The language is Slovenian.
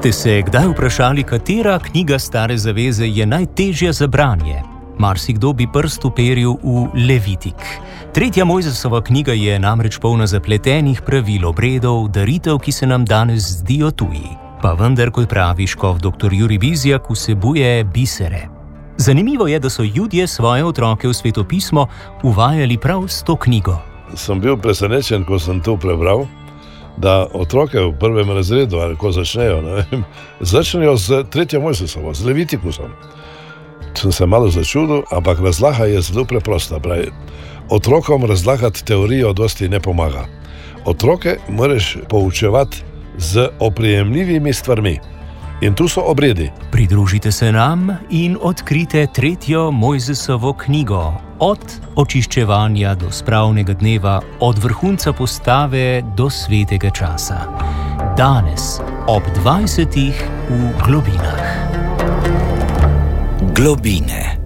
Ste se kdaj vprašali, katera knjiga Stare zaveze je najtežja za branje? Marsikdo bi prst uperil v Levitik. Tretja Mojzesova knjiga je namreč polna zapletenih pravil, obredov, daritev, ki se nam danes zdijo tuji. Pa vendar, kot pravi škof dr. Jurij Bizjak, vsebuje bisere. Zanimivo je, da so Judje svoje otroke v svetopismo uvajali prav s to knjigo. Sem bil presenečen, ko sem to prebral, da otroke v prvem razredu, ali ko začnejo z tretjo Mojzesovo, z Levitikusom. Sem se malo začudil, ampak razlaga je zelo preprosta. Pravi, otrokom razlagati teorijo dosti ne pomaga. Otroke moraš poučevati z oprijemljivimi stvarmi. In tu so obredi. Pridružite se nam in odkrite tretjo Mojzesovo knjigo. Od očiščevanja do spravnega dneva, od vrhunca postave do svetega časa. Danes ob 20:00 v Globinah. Globine.